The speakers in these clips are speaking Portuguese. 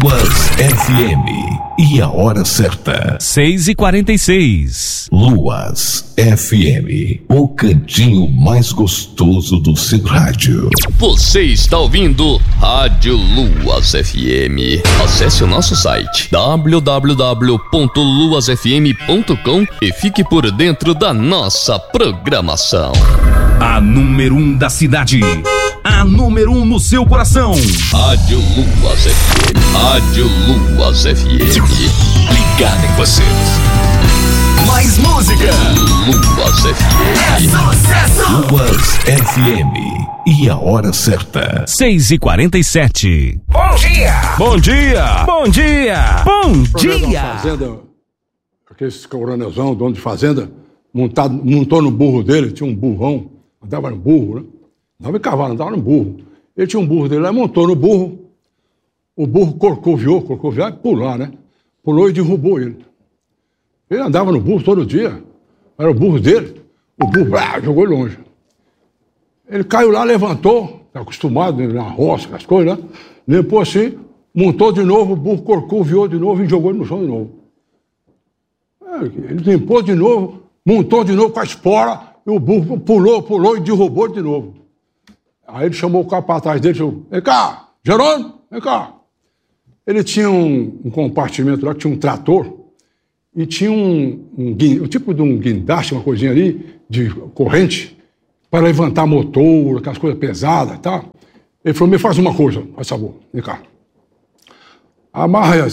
Luas FM e a hora certa 6h46. Luas FM, o cantinho mais gostoso do seu rádio. Você está ouvindo Rádio Luas FM. Acesse o nosso site www.luasfm.com e fique por dentro da nossa programação. A número 1 da cidade. A número 1 no seu coração. Rádio Luas FM. Rádio Luas FM. Ligado em você. Mais música. Luas FM. É sucesso. Luas FM e a hora certa 6h47. Bom dia! Bom dia! Bom dia! Bom dia! Fazenda, aqueles coronelzão, dono de fazenda, montou no burro dele, tinha um burrão, andava no burro, né? Andava em cavalo, andava no burro. Ele tinha um burro dele, aí montou no burro, o burro corcoviou e pular, né? Pulou e derrubou ele. Ele andava no burro todo dia, era o burro dele, o burro jogou ele longe. Ele caiu lá, levantou, tá acostumado na roça, com as coisas, né? Limpou assim, montou de novo, o burro corcoviou de novo e jogou ele no chão de novo. Ele limpou de novo, montou de novo com a espora, e o burro pulou e derrubou ele de novo. Aí ele chamou o capataz dele e falou: vem cá, Jerônimo, vem cá. Ele tinha um compartimento lá que tinha um trator e tinha um tipo de um guindaste, uma coisinha ali, de corrente, para levantar motor, aquelas coisas pesadas e tal. Ele falou: me faz uma coisa, faz favor, vem cá. Amarra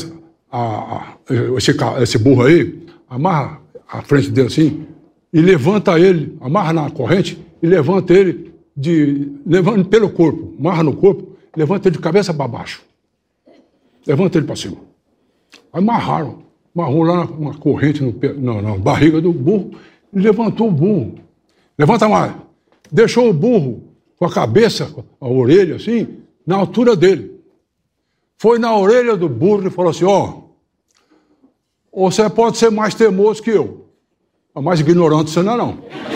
esse burro aí, amarra a frente dele assim, e levanta ele, amarra na corrente e levanta ele levanta pelo corpo, amarra no corpo, levanta ele de cabeça para baixo. Levanta ele para cima. Aí amarrou lá uma corrente na barriga do burro e levantou o burro. Levanta mais. Deixou o burro com a cabeça, a orelha assim, na altura dele. Foi na orelha do burro e falou assim: você pode ser mais teimoso que eu, mas mais ignorante você não é não.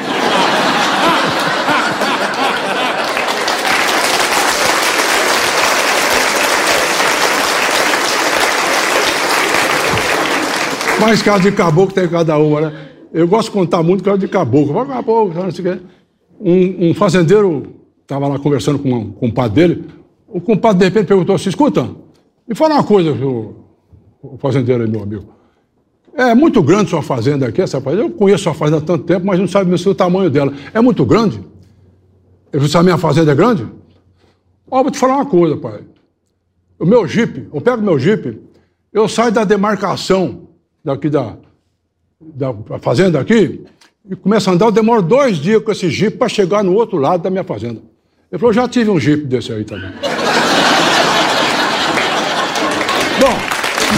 Mas caso de caboclo tem cada uma, né? Eu gosto de contar muito caso de caboclo. Não sei o quê. Um fazendeiro estava lá conversando com um compadre dele. O compadre, de repente, perguntou assim: escuta, me fala uma coisa, o fazendeiro aí, meu amigo. É muito grande sua fazenda aqui, essa fazenda. Eu conheço sua fazenda há tanto tempo, mas não sabe o tamanho dela. É muito grande? Ele disse: a minha fazenda é grande? Vou te falar uma coisa, pai. O meu jipe, eu pego meu jipe, eu saio da demarcação daqui da fazenda aqui, e começo a andar, eu demoro 2 dias com esse jipe para chegar no outro lado da minha fazenda. Ele falou: já tive um jipe desse aí também. Bom,